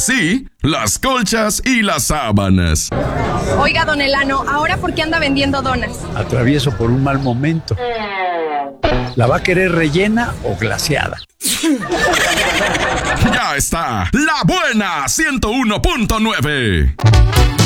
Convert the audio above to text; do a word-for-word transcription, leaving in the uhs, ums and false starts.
sí, las colchas y las sábanas. Oiga, don Elano, ¿ahora por qué anda vendiendo donas? Atravieso por un mal momento. ¿La va a querer rellena o glaseada? Ya está, La Buena ciento uno punto nueve.